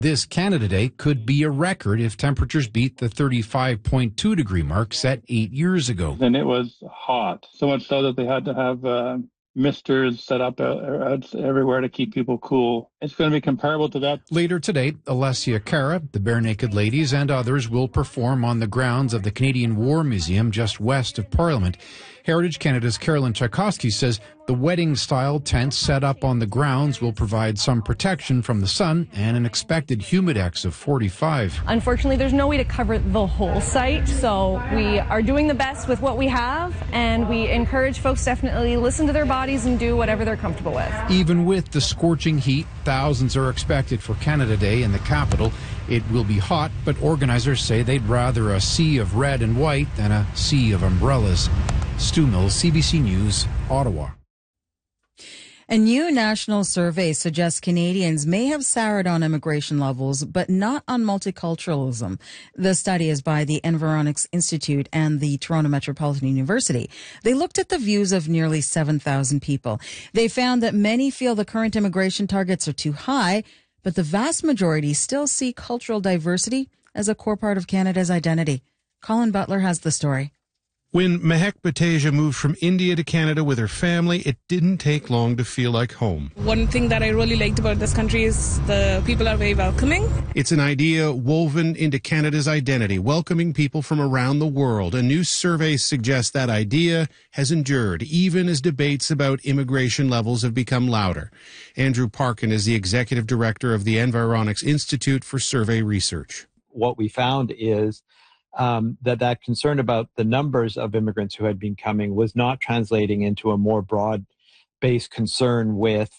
This Canada Day could be a record if temperatures beat the 35.2 degree mark set 8 years ago. And it was hot, so much so that they had to have misters set up everywhere to keep people cool. It's going to be comparable to that. Later today, Alessia Cara, the Bare Naked Ladies, and others will perform on the grounds of the Canadian War Museum just west of Parliament. Heritage Canada's Carolyn Tchaikovsky says the wedding-style tent set up on the grounds will provide some protection from the sun and an expected humidex of 45. Unfortunately, there's no way to cover the whole site, so we are doing the best with what we have, and we encourage folks to definitely listen to their bodies and do whatever they're comfortable with. Even with the scorching heat, thousands are expected for Canada Day in the capital. It will be hot, but organizers say they'd rather a sea of red and white than a sea of umbrellas. Stu Mills, CBC News, Ottawa. A new national survey suggests Canadians may have soured on immigration levels, but not on multiculturalism. The study is by the Environics Institute and the Toronto Metropolitan University. They looked at the views of nearly 7,000 people. They found that many feel the current immigration targets are too high, but the vast majority still see cultural diversity as a core part of Canada's identity. Colin Butler has the story. When Mehek Bateja moved from India to Canada with her family, it didn't take long to feel like home. One thing that I really liked about this country is the people are very welcoming. It's an idea woven into Canada's identity, welcoming people from around the world. A new survey suggests that idea has endured, even as debates about immigration levels have become louder. Andrew Parkin is the executive director of the Environics Institute for Survey Research. What we found is that concern about the numbers of immigrants who had been coming was not translating into a more broad-based concern with,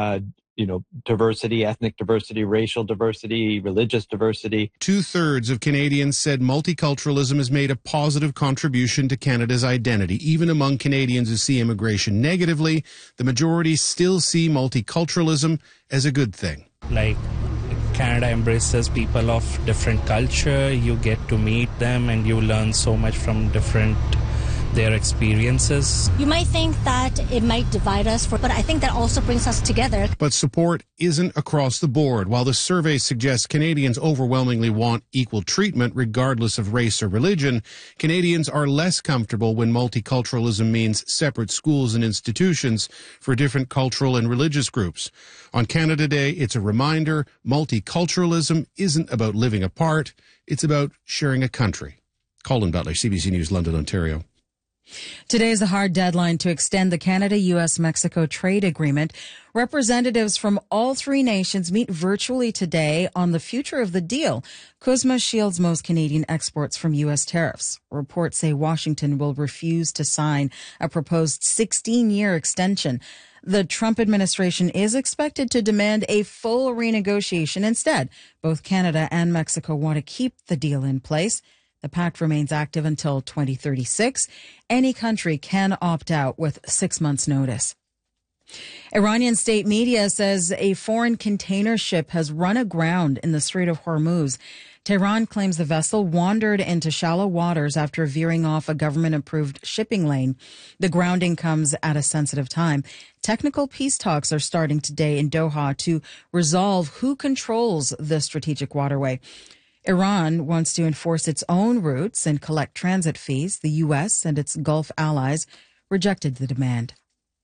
diversity, ethnic diversity, racial diversity, religious diversity. 2/3 of Canadians said multiculturalism has made a positive contribution to Canada's identity. Even among Canadians who see immigration negatively, the majority still see multiculturalism as a good thing. Canada embraces people of different culture. You get to meet them and you learn so much from their experiences. You might think that it might divide us, but I think that also brings us together. But support isn't across the board. While the survey suggests Canadians overwhelmingly want equal treatment regardless of race or religion, Canadians are less comfortable when multiculturalism means separate schools and institutions for different cultural and religious groups. On Canada Day, it's a reminder multiculturalism isn't about living apart, it's about sharing a country. Colin Butler, CBC News, London, Ontario. Today is a hard deadline to extend the Canada-U.S.-Mexico trade agreement. Representatives from all three nations meet virtually today on the future of the deal. CUSMA shields most Canadian exports from U.S. tariffs. Reports say Washington will refuse to sign a proposed 16-year extension. The Trump administration is expected to demand a full renegotiation. Instead, both Canada and Mexico want to keep the deal in place. The pact remains active until 2036. Any country can opt out with 6 months' notice. Iranian state media says a foreign container ship has run aground in the Strait of Hormuz. Tehran claims the vessel wandered into shallow waters after veering off a government-approved shipping lane. The grounding comes at a sensitive time. Technical peace talks are starting today in Doha to resolve who controls the strategic waterway. Iran wants to enforce its own routes and collect transit fees. The U.S. and its Gulf allies rejected the demand.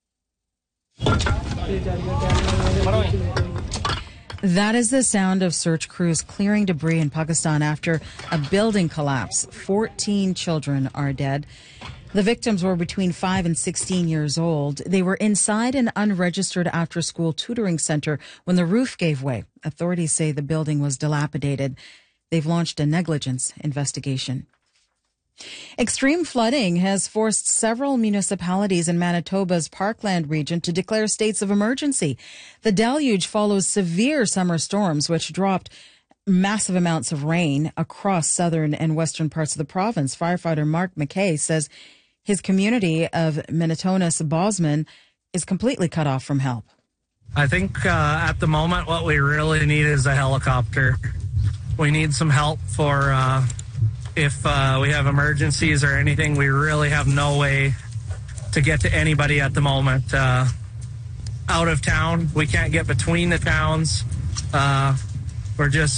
That is the sound of search crews clearing debris in Pakistan after a building collapse. 14 children are dead. The victims were between 5 and 16 years old. They were inside an unregistered after-school tutoring center when the roof gave way. Authorities say the building was dilapidated. They've launched a negligence investigation. Extreme flooding has forced several municipalities in Manitoba's Parkland region to declare states of emergency. The deluge follows severe summer storms, which dropped massive amounts of rain across southern and western parts of the province. Firefighter Mark McKay says his community of Minitonas-Bosman is completely cut off from help. I think at the moment what we really need is a helicopter. We need some help for if we have emergencies or anything. We really have no way to get to anybody at the moment. Out of town, we can't get between the towns. We're just